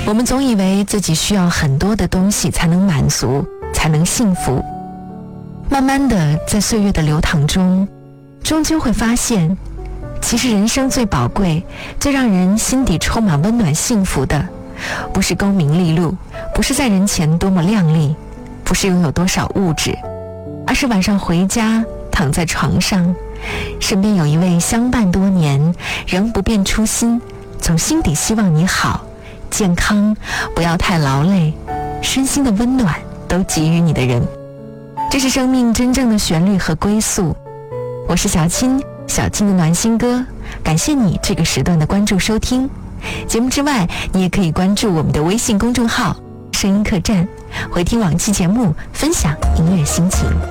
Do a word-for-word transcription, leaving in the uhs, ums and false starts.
我们总以为自己需要很多的东西才能满足，才能幸福。慢慢的，在岁月的流淌中，终究会发现，其实人生最宝贵、最让人心底充满温暖幸福的，不是功名利禄，不是在人前多么靓丽，不是拥有多少物质，而是晚上回家躺在床上，身边有一位相伴多年仍不变初心，从心底希望你好健康，不要太劳累，身心的温暖都给予你的人。这是生命真正的旋律和归宿。我是小青，小青的暖心歌，感谢你这个时段的关注收听。节目之外，你也可以关注我们的微信公众号声音客栈，回听往期节目，分享音乐心情。